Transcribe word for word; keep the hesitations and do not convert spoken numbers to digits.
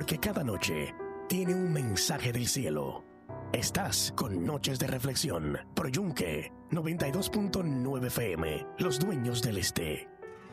porque cada noche tiene un mensaje del cielo. Estás con Noches de Reflexión, Pro Yunque noventa y dos punto nueve F M, Los Dueños del Este.